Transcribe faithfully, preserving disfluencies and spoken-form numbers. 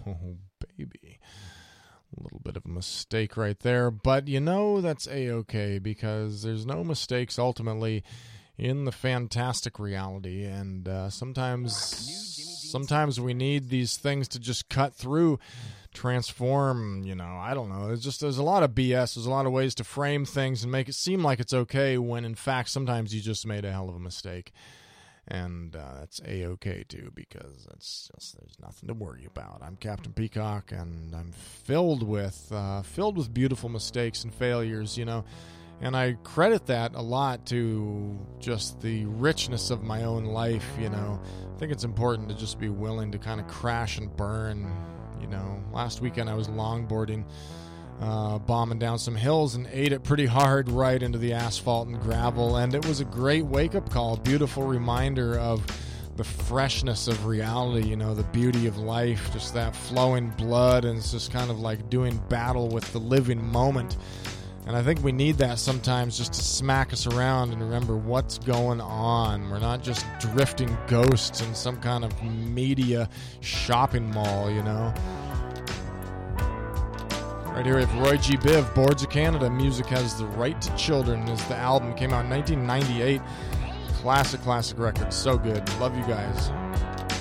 Oh, baby. A little bit of a mistake right there. But you know that's A-okay because there's no mistakes ultimately in the fantastic reality. And uh, sometimes, sometimes we need these things to just cut through, transform, you know, I don't know. There's just, there's a lot of B S. There's a lot of ways to frame things and make it seem like it's okay when in fact sometimes you just made a hell of a mistake. And uh, that's A-okay too, because it's just, there's nothing to worry about. I'm Captain Peacock, and I'm filled with uh, filled with beautiful mistakes and failures, you know. And I credit that a lot to just the richness of my own life, you know. I think it's important to just be willing to kind of crash and burn, you know. Last weekend I was longboarding, Uh, bombing down some hills and ate it pretty hard right into the asphalt and gravel, and it was a great wake-up call, beautiful reminder of the freshness of reality, you know, the beauty of life, just that flowing blood, and it's just kind of like doing battle with the living moment. And I think we need that sometimes, just to smack us around and remember what's going on. We're not just drifting ghosts in some kind of media shopping mall, you know. Right here we have Roy G. Biv, Boards of Canada. Music Has the Right to Children is the album. Came out in nineteen ninety-eight. Classic, classic record. So good. Love you guys.